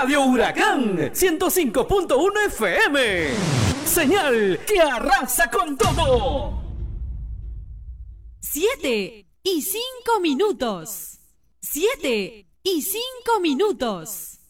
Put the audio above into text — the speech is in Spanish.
Radio Huracán 105.1 FM. Señal que arrasa con todo. 7:05. 7:05.